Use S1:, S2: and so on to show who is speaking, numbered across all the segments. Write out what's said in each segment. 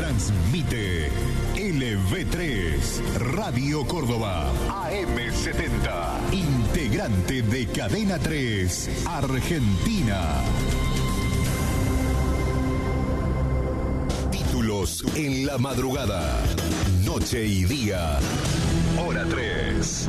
S1: Transmite LV3 Radio Córdoba AM70. Integrante de Cadena 3 Argentina. Títulos en la madrugada. Noche y día. Hora 3.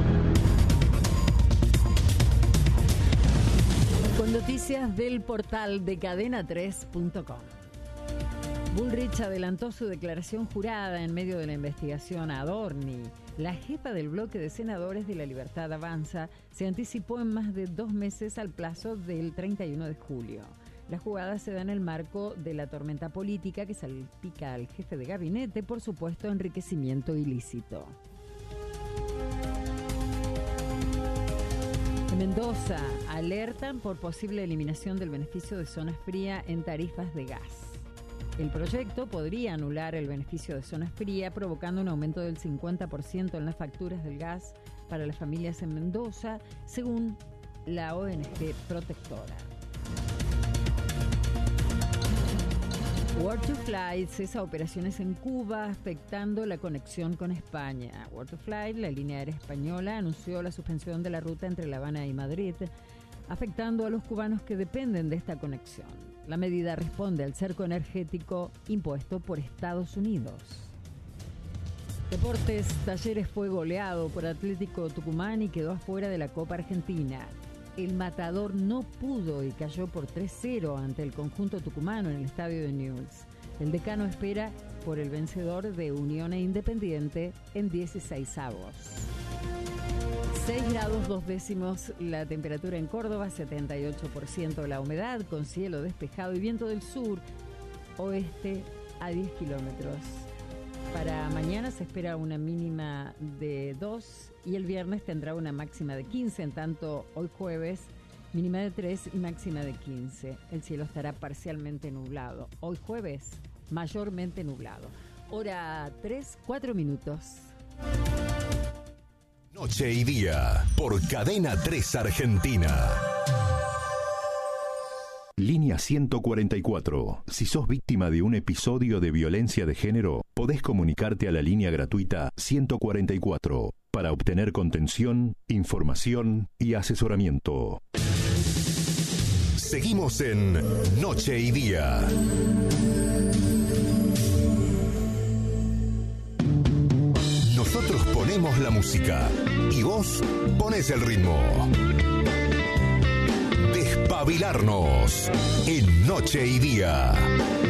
S2: Con noticias del portal de cadena3.com. Bullrich adelantó su declaración jurada en medio de la investigación a Adorni. La jefa del bloque de senadores de La Libertad Avanza se anticipó en más de 2 meses al plazo del 31 de julio. La jugada se da en el marco de la tormenta política que salpica al jefe de gabinete por supuesto enriquecimiento ilícito. En Mendoza alertan por posible eliminación del beneficio de zona fría en tarifas de gas. El proyecto podría anular el beneficio de zona fría, provocando un aumento del 50% en las facturas del gas para las familias en Mendoza, según la ONG Protectora. Word2Fly cesa operaciones en Cuba, afectando la conexión con España. Word2Fly, la línea aérea española, anunció la suspensión de la ruta entre La Habana y Madrid, afectando a los cubanos que dependen de esta conexión. La medida responde al cerco energético impuesto por Estados Unidos. Deportes, Talleres fue goleado por Atlético Tucumán y quedó afuera de la Copa Argentina. El Matador no pudo y cayó por 3-0 ante el conjunto tucumano en el estadio de Newell's. El decano espera por el vencedor de Unión e Independiente en 16avos. 6 grados 2 décimos la temperatura en Córdoba, 78% la humedad, con cielo despejado y viento del sur, oeste a 10 kilómetros. Para mañana se espera una mínima de 2 y el viernes tendrá una máxima de 15, en tanto hoy jueves mínima de 3 y máxima de 15. El cielo estará parcialmente nublado. Hoy jueves mayormente nublado. Hora 3, 4 minutos.
S1: Noche y día por Cadena 3 Argentina. Línea 144. Si sos víctima de un episodio de violencia de género, podés comunicarte a la línea gratuita 144 para obtener contención, información y asesoramiento. Seguimos en Noche y Día. Nosotros ponemos la música y vos ponés el ritmo. Despabilarnos en Noche y Día.